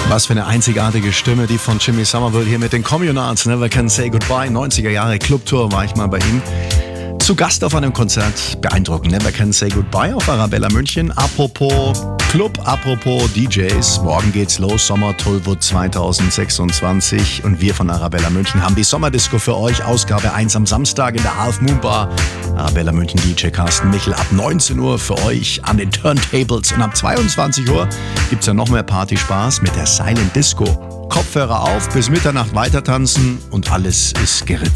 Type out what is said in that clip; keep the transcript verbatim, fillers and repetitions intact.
Was für eine einzigartige Stimme, die von Jimmy Somerville hier mit den Communards. Never Can Say Goodbye. neunziger Jahre Clubtour war ich mal bei ihm. Zu Gast auf einem Konzert. Beeindruckend. Never Can Say Goodbye auf Arabella München. Apropos Club, apropos D Js. Morgen geht's los. Sommer Tollwood zweitausendsechsundzwanzig. Und wir von Arabella München haben die Sommerdisco für euch. Ausgabe eins am Samstag in der Half Moon Bar. Arabella München D J Carsten Michel ab neunzehn Uhr für euch an den Turntables. Und ab zweiundzwanzig Uhr gibt's ja noch mehr Partyspaß mit der Silent Disco. Kopfhörer auf, bis Mitternacht weiter tanzen und alles ist geritzt.